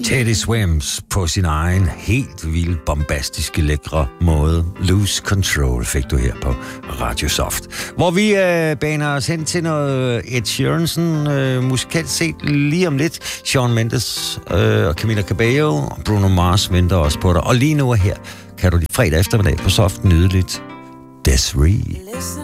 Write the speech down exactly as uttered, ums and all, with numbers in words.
Teddy Swims på sin egen helt vildt bombastiske, lækre måde. Lose Control fik du her på Radio Soft. Hvor vi øh, baner os hen til noget Ed Sheeran, øh, musikalt set lige om lidt. Shawn Mendes øh, og Camila Cabello og Bruno Mars venter også på dig. Og lige nu her kan du de fredag eftermiddag på Soft nydeligt Desiree. Listen